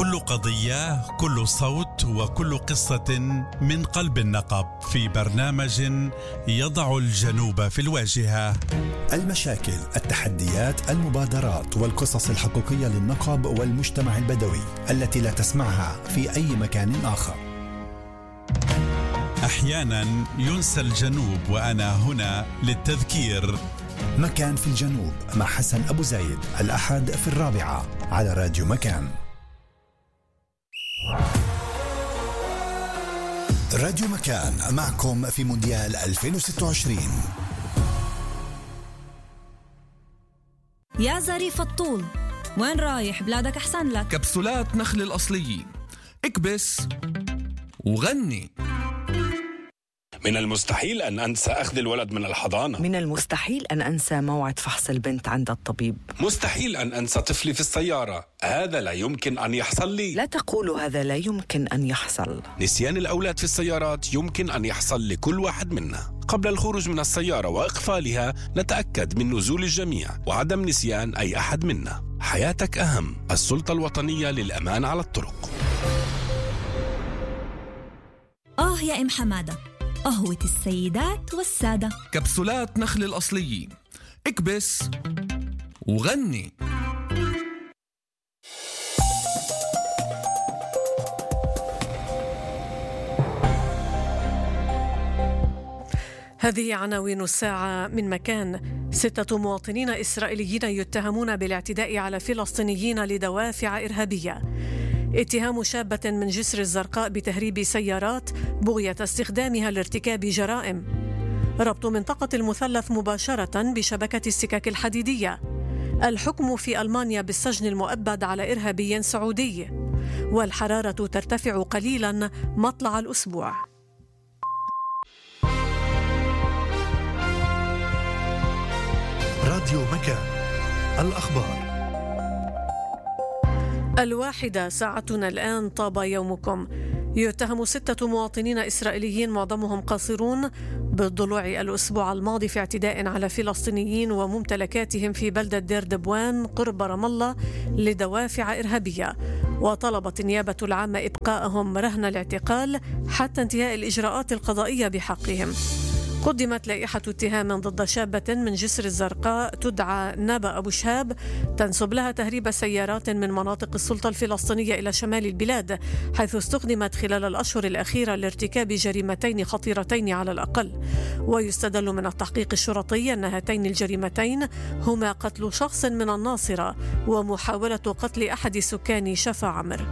كل قضية، كل صوت، وكل قصة من قلب النقب في برنامج يضع الجنوب في الواجهة. المشاكل، التحديات، المبادرات والقصص الحقيقية للنقب والمجتمع البدوي التي لا تسمعها في أي مكان آخر. أحيانا ينسى الجنوب وأنا هنا للتذكير. مكان في الجنوب مع حسن أبو زايد، الأحد في 4 على راديو مكان. راديو مكان معكم في مونديال 2026. يا ظريف الطول، وين رايح؟ بلادك أحسن لك. كبسولات نخل الأصليين، اكبس وغني. من المستحيل أن أنسى أخذ الولد من الحضانة. من المستحيل أن أنسى موعد فحص البنت عند الطبيب. مستحيل أن أنسى طفلي في السيارة، هذا لا يمكن أن يحصل لي. لا تقولوا هذا لا يمكن أن يحصل. نسيان الأولاد في السيارات يمكن أن يحصل لكل واحد منا. قبل الخروج من السيارة وإقفالها نتأكد من نزول الجميع وعدم نسيان أي أحد منا. حياتك أهم. السلطة الوطنية للأمان على الطرق. يا أم حمادة، قهوة السيدات والسادة. كبسولات نخل الأصليين، اكبس وغني. هذه عناوين الساعة من مكان. 6 مواطنين إسرائيليين يتهمون بالاعتداء على فلسطينيين لدوافع إرهابية. اتهام شابة من جسر الزرقاء بتهريب سيارات بغية استخدامها لارتكاب جرائم. ربط منطقة المثلث مباشرة بشبكة السكك الحديدية. الحكم في ألمانيا بالسجن المؤبد على إرهابي سعودي. والحرارة ترتفع قليلا مطلع الأسبوع. راديو مكان، الأخبار. 1:00 ساعتنا الآن. طاب يومكم. يتهم 6 مواطنين إسرائيليين معظمهم قاصرون بالضلوع الأسبوع الماضي في اعتداء على فلسطينيين وممتلكاتهم في بلدة دير دبوان قرب رام الله لدوافع إرهابية. وطلبت النيابة العامة إبقائهم رهن الاعتقال حتى انتهاء الإجراءات القضائية بحقهم. قدمت لائحة اتهام ضد شابة من جسر الزرقاء تدعى نابا أبو شهاب تنسب لها تهريب سيارات من مناطق السلطة الفلسطينية إلى شمال البلاد، حيث استخدمت خلال الأشهر الأخيرة لارتكاب جريمتين خطيرتين على الأقل. ويستدل من التحقيق الشرطي أن هاتين الجريمتين هما قتل شخص من الناصرة ومحاولة قتل أحد سكان شفا عمر.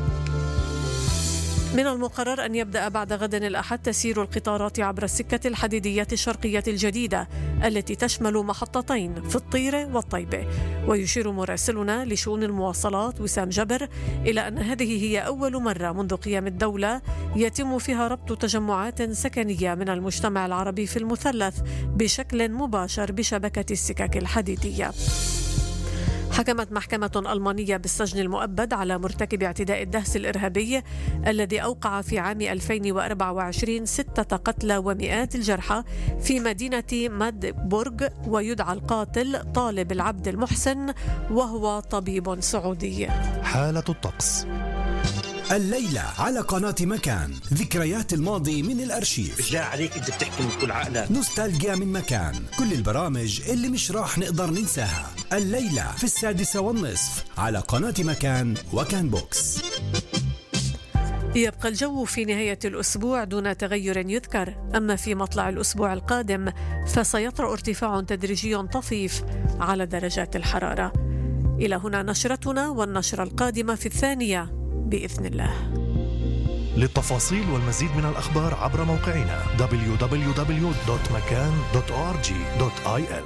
من المقرر أن يبدأ بعد غد الأحد تسير القطارات عبر السكة الحديدية الشرقية الجديدة التي تشمل محطتين في الطيرة والطيبة. ويشير مراسلنا لشؤون المواصلات وسام جبر إلى أن هذه هي أول مرة منذ قيام الدولة يتم فيها ربط تجمعات سكنية من المجتمع العربي في المثلث بشكل مباشر بشبكة السكك الحديدية. حكمت محكمة ألمانية بالسجن المؤبد على مرتكب اعتداء الدهس الإرهابي الذي أوقع في عام 2024 6 قتلى ومئات الجرحى في مدينة مادبورغ. ويدعى القاتل طالب العبد المحسن وهو طبيب سعودي. حالة الطقس الليلة على قناة مكان، ذكريات الماضي من الأرشيف. بالله عليك أنت بتحكي من كل عقلك. نوستالجيا من مكان، كل البرامج اللي مش راح نقدر ننساها. الليلة في 6:30 على قناة مكان وكان بوكس. يبقى الجو في نهاية الأسبوع دون تغير يذكر، أما في مطلع الأسبوع القادم فسيطرأ ارتفاع تدريجي طفيف على درجات الحرارة. إلى هنا نشرتنا، والنشرة القادمة في 2 بإذن الله. للتفاصيل والمزيد من الأخبار عبر موقعنا www.makan.org.il.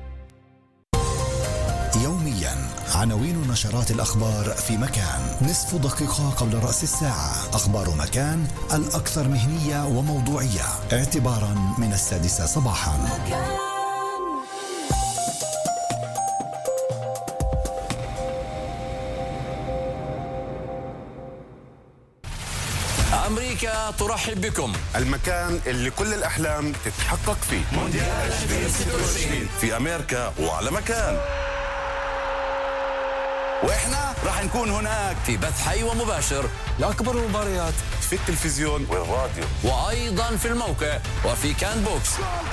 يوميا عناوين نشرات الأخبار في مكان. نصف دقيقة قبل رأس الساعة. أخبار مكان الأكثر مهنية وموضوعية اعتبارا من 6 صباحا. أمريكا ترحب بكم. المكان اللي كل الأحلام تتحقق فيه. مونديال 2026 في أمريكا وعلى مكان. وإحنا رح نكون هناك في بث حي ومباشر لأكبر المباريات في التلفزيون والراديو، وأيضا في الموقع وفي كان بوكس.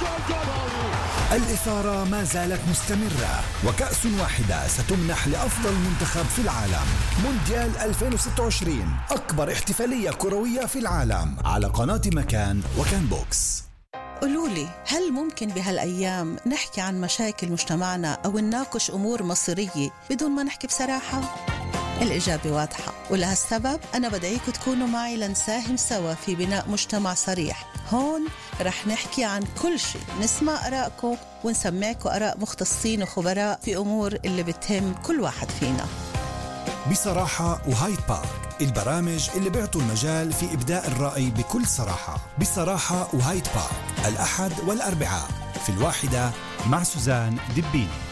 الإثارة ما زالت مستمرة، وكأس واحدة ستمنح لأفضل منتخب في العالم. مونديال 2026 أكبر احتفالية كروية في العالم على قناة مكان وكان بوكس. قولولي، هل ممكن بهالأيام نحكي عن مشاكل مجتمعنا أو نناقش أمور مصيرية بدون ما نحكي بصراحة؟ الإجابة واضحة، ولهالسبب أنا بدعيكم تكونوا معي لنساهم سوا في بناء مجتمع صريح. هون رح نحكي عن كل شيء، نسمع آرائكم ونسمعكم آراء مختصين وخبراء في أمور اللي بتهم كل واحد فينا. بصراحة وهايد بارك، البرامج اللي بيعطوا المجال في إبداء الرأي بكل صراحة. بصراحة وهايد بارك، الأحد والأربعاء في 1 مع سوزان دبيني.